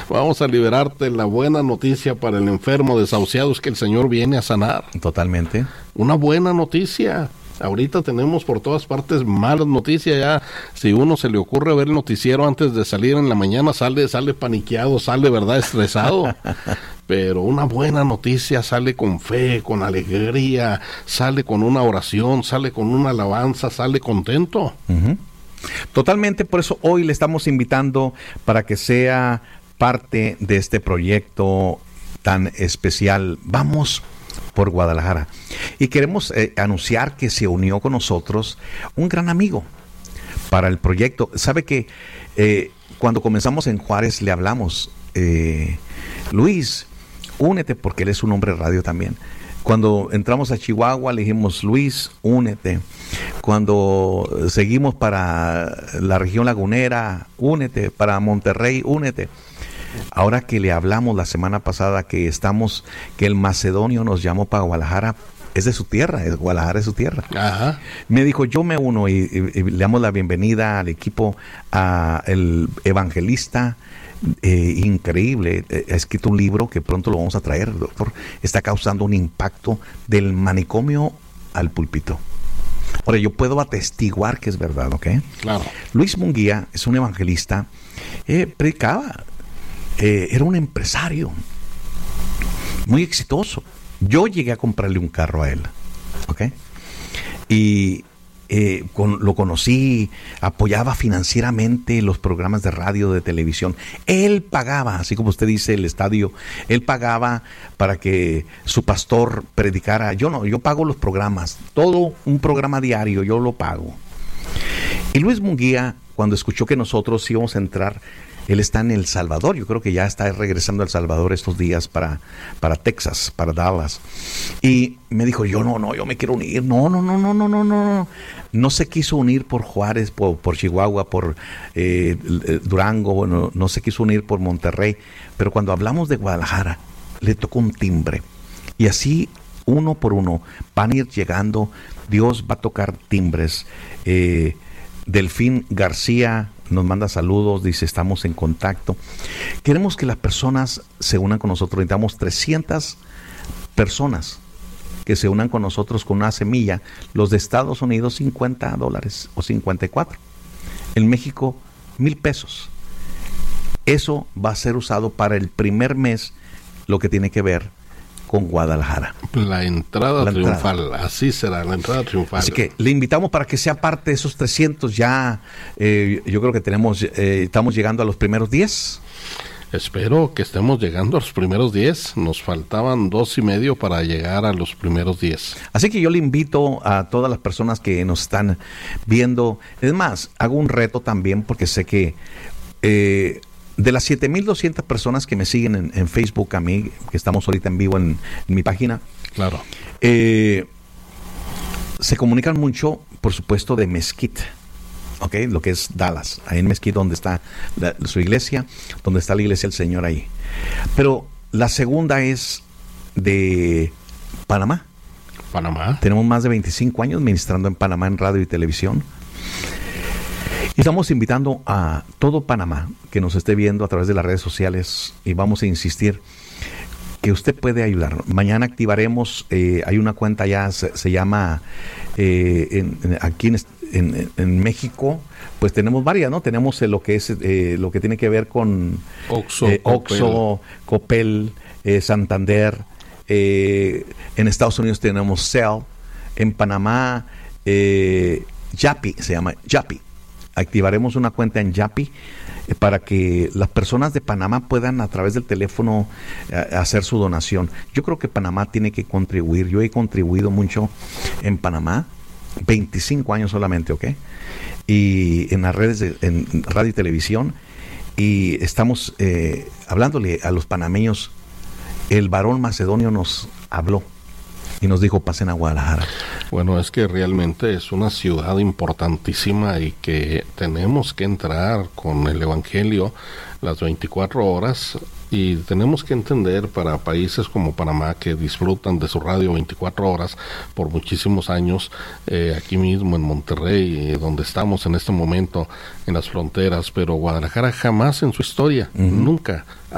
Vamos a liberarte. La buena noticia para el enfermo desahuciado es que el Señor viene a sanar. Totalmente. Una buena noticia. Ahorita tenemos por todas partes malas noticias. Ya, si uno se le ocurre ver el noticiero antes de salir en la mañana, sale paniqueado, sale, ¿verdad?, estresado. Pero una buena noticia sale con fe, con alegría, sale con una oración, sale con una alabanza, sale contento. Uh-huh. Totalmente, por eso hoy le estamos invitando para que sea parte de este proyecto tan especial. Vamos por Guadalajara. Y queremos anunciar que se unió con nosotros un gran amigo para el proyecto. Sabe que cuando comenzamos en Juárez le hablamos, Luis, únete, porque él es un hombre radio también. Cuando entramos a Chihuahua le dijimos, Luis, únete. Cuando seguimos para la región lagunera, únete. Para Monterrey, únete. Ahora que le hablamos la semana pasada que el macedonio nos llamó para Guadalajara, es de su tierra, Guadalajara es su tierra. Ajá. Me dijo, yo me uno y le damos la bienvenida al equipo, a el evangelista increíble. Ha escrito un libro que pronto lo vamos a traer, doctor. Está causando un impacto del manicomio al púlpito. Ahora, yo puedo atestiguar que es verdad, ¿ok? Claro. Luis Munguía es un evangelista, predicaba. Era un empresario muy exitoso. Yo llegué a comprarle un carro a él, ¿ok? Y lo conocí, apoyaba financieramente los programas de radio, de televisión. Él pagaba, así como usted dice, el estadio. Él pagaba para que su pastor predicara. Yo no, yo pago los programas. Todo un programa diario, yo lo pago. Y Luis Munguía, cuando escuchó que nosotros íbamos a entrar, él está en El Salvador, yo creo que ya está regresando a El Salvador estos días para Texas, para Dallas. Y me dijo, yo me quiero unir. No. No se quiso unir por Juárez, por Chihuahua, por Durango, bueno, no se quiso unir por Monterrey. Pero cuando hablamos de Guadalajara, le tocó un timbre. Y así, uno por uno, van a ir llegando. Dios va a tocar timbres. Delfín García nos manda saludos, dice, estamos en contacto. Queremos que las personas se unan con nosotros. Necesitamos 300 personas que se unan con nosotros con una semilla. Los de Estados Unidos, $50 o 54. En México, $1,000. Eso va a ser usado para el primer mes, lo que tiene que ver con Guadalajara. La entrada triunfal, así será, la entrada triunfal. Así que le invitamos para que sea parte de esos 300 ya. Yo creo que estamos llegando a los primeros 10. Espero que estemos llegando a los primeros 10. Nos faltaban 2.5 para llegar a los primeros 10. Así que yo le invito a todas las personas que nos están viendo. Es más, hago un reto también porque sé que de las 7,200 personas que me siguen en Facebook a mí, que estamos ahorita en vivo en mi página, claro, se comunican mucho, por supuesto, de Mesquite, ¿ok? Lo que es Dallas, ahí en Mesquite, donde está su iglesia, donde está la iglesia del Señor ahí. Pero la segunda es de Panamá. Panamá. Tenemos más de 25 años ministrando en Panamá en radio y televisión. Y estamos invitando a todo Panamá que nos esté viendo a través de las redes sociales y vamos a insistir que usted puede ayudar. Mañana activaremos, hay una cuenta ya, se llama, aquí en México, pues tenemos varias, ¿no? Tenemos lo que es lo que tiene que ver con Oxxo, Coppel, Santander. En Estados Unidos tenemos Cell. En Panamá, Yapi, se llama Yapi. Activaremos una cuenta en Yapi para que las personas de Panamá puedan a través del teléfono hacer su donación. Yo creo que Panamá tiene que contribuir. Yo he contribuido mucho en Panamá, 25 años solamente, ¿ok? Y en las redes, en radio y televisión, y estamos hablándole a los panameños. El varón macedonio nos habló y nos dijo, pasen a Guadalajara. Bueno, es que realmente es una ciudad importantísima y que tenemos que entrar con el Evangelio las 24 horas y tenemos que entender para países como Panamá que disfrutan de su radio 24 horas por muchísimos años, aquí mismo en Monterrey, donde estamos en este momento en las fronteras, pero Guadalajara jamás en su historia, nunca